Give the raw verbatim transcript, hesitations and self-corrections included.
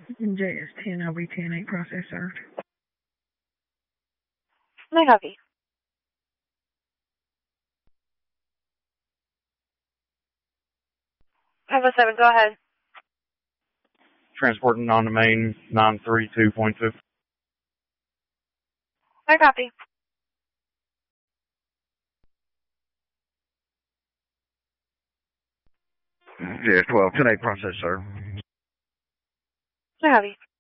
J S ten, L B ten eight process served. May copy. Have a seven, go ahead. Transporting on the main nine three two point two. May copy. J S twelve, ten eight process served. May copy.